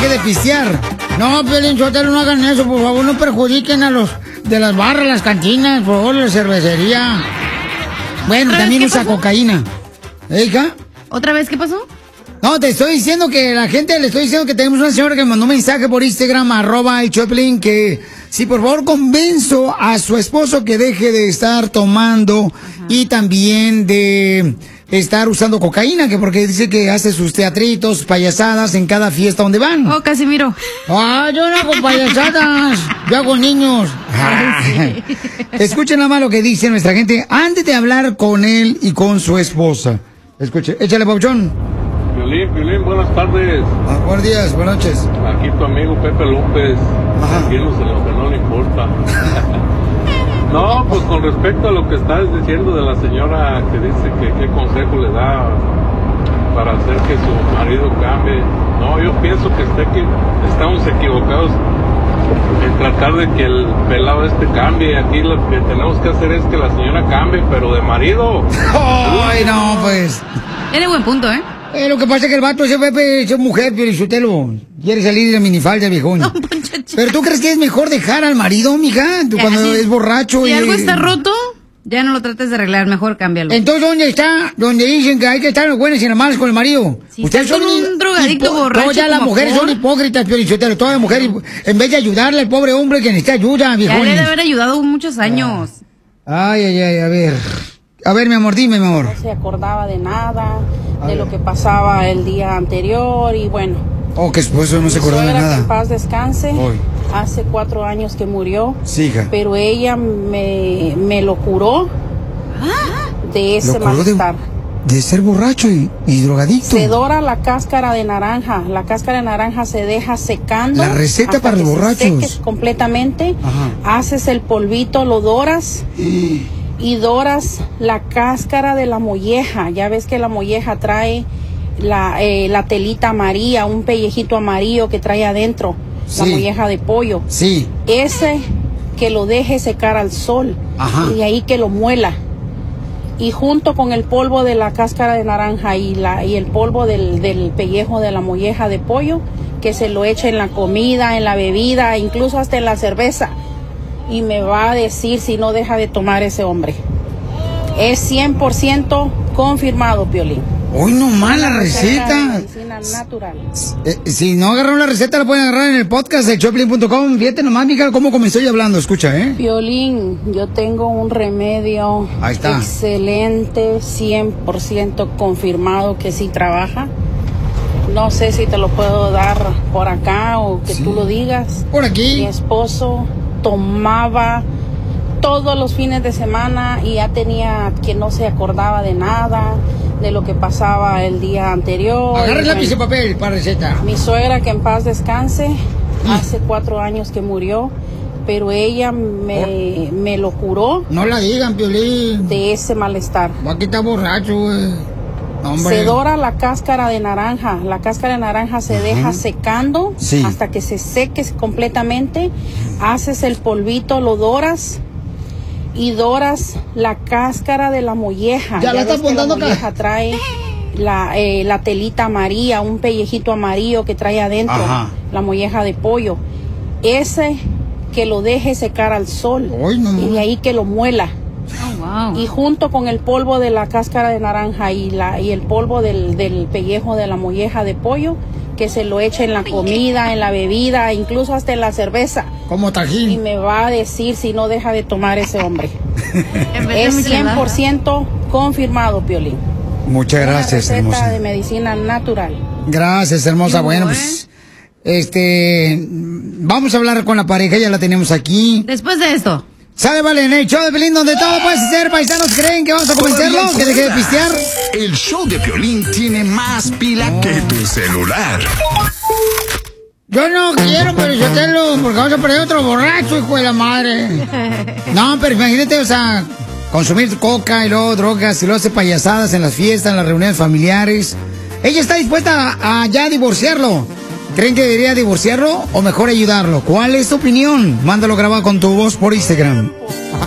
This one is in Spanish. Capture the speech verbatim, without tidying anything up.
deje de pistear. No, Piolín Sotelo, no hagan eso, por favor, no perjudiquen a los de las barras, las cantinas, por favor, la cervecería. Bueno, también usa pasó? cocaína. ¿Eh, hija? ¿Otra vez qué pasó? No, te estoy diciendo que la gente, le estoy diciendo que tenemos una señora que me mandó un mensaje por Instagram, arroba el Choplin, que si por favor convenzo a su esposo que deje de estar tomando Ajá. y también de estar usando cocaína, que porque dice que hace sus teatritos, payasadas en cada fiesta donde van. Oh, Casimiro. Ah, yo no hago payasadas, yo hago niños. Ay, sí. Escuchen nada más lo que dice nuestra gente antes de hablar con él y con su esposa. Escuche, échale, Pauchón. Piolín, Piolín, buenas tardes. Ah, buenos días, buenas noches. Aquí tu amigo Pepe López. Tranquilos en lo que no le importa. No, pues con respecto a lo que estás diciendo de la señora que dice que qué consejo le da para hacer que su marido cambie. No, yo pienso que, esté que estamos equivocados en tratar de que el pelado este cambie. Aquí lo que tenemos que hacer es que la señora cambie, pero de marido. Ay, no, pues. Tiene buen punto, ¿eh? Eh, lo que pasa es que el vato ese Pepe es mujer, Piolichotelo. Quiere salir de la minifalda, viejón. No, pero ¿tú crees que es mejor dejar al marido, mija? Tú, cuando sí. es borracho. Si y algo está roto, ya no lo trates de arreglar, mejor cámbialo. Entonces, ¿dónde está? Donde dicen que hay que estar los buenos y los malos con el marido. Si Ustedes son un drogadicto borracho. Todas las mujeres por... son hipócritas, Piolichotelo. Todas las mujeres, en vez de ayudarle al pobre hombre que necesita ayuda, viejón. Ya le debe haber ayudado muchos años. Ay, ay, ay, a ver. A ver, mi amor, dime, mi amor. No se acordaba de nada, de lo que pasaba el día anterior y bueno. Oh, que esposo no se acordaba de nada. Que en paz descanse. Hoy. Hace cuatro años que murió. Sí, hija. Pero ella me, me lo curó ¿Ah? de ese malestar. De, de ser borracho y, y drogadicto. Se dora la cáscara de naranja. La cáscara de naranja se deja secando. La receta para los borrachos. Se seque completamente. Ajá. Haces el polvito, lo doras. Y... y doras la cáscara de la molleja. Ya ves que la molleja trae la, eh, la telita amarilla, un pellejito amarillo que trae adentro, sí. la molleja de pollo. Sí. Ese que lo deje secar al sol. Ajá. Y ahí que lo muela. Y junto con el polvo de la cáscara de naranja y, la, y el polvo del, del pellejo de la molleja de pollo, que se lo eche en la comida, en la bebida, incluso hasta en la cerveza. Y me va a decir si no deja de tomar ese hombre. Es cien por ciento confirmado, Piolín. Hoy no más la receta. Medicina natural. Eh, si no agarraron la receta, la pueden agarrar en el podcast de choplin punto com. Fíjate nomás, mija, cómo comenzó yo hablando. Escucha, ¿eh? Piolín, yo tengo un remedio Ahí está. excelente, cien por ciento confirmado que sí trabaja. No sé si te lo puedo dar por acá o que sí. tú lo digas. Por aquí. Mi esposo tomaba todos los fines de semana y ya tenía que no se acordaba de nada, de lo que pasaba el día anterior. Agarra el lápiz y papel para receta. Mi suegra, que en paz descanse, ¿Mm? hace cuatro años que murió, pero ella me, me lo curó. No la digan, Piolín. De ese malestar. Aquí está borracho, güey. Hombre. Se dora la cáscara de naranja. La cáscara de naranja se uh-huh. deja secando sí. hasta que se seque completamente. Haces el polvito, lo doras y doras la cáscara de la molleja. Ya, ya la está apuntando acá. La molleja trae la, eh, la telita amarilla, un pellejito amarillo que trae adentro, Ajá. la molleja de pollo. Ese que lo deje secar al sol Ay, no, y de ahí que lo muela. Oh, wow. Y junto con el polvo de la cáscara de naranja y la y el polvo del, del pellejo de la molleja de pollo, que se lo eche en la comida, en la bebida, incluso hasta en la cerveza. Como tajín. Y me va a decir si no deja de tomar ese hombre. Es cien por ciento confirmado, Piolín. Muchas gracias, Una receta hermosa. de medicina natural. Gracias, hermosa. Bueno, pues, este, vamos a hablar con la pareja, ya la tenemos aquí. Después de esto. ¿Sabe, vale? En el show de Piolín, donde todo puede ser, paisanos, ¿creen que vamos a convencerlo? ¿Que deje de pistear? El show de Piolín tiene más pila oh. que tu celular. Yo no quiero, pero yo tengo, porque vamos a perder otro borracho, hijo de la madre. No, pero imagínate, o sea, consumir coca y luego drogas y luego hacer payasadas en las fiestas, en las reuniones familiares. Ella está dispuesta a, a ya divorciarlo. ¿Creen que debería divorciarlo o mejor ayudarlo? ¿Cuál es tu opinión? Mándalo grabado con tu voz por Instagram.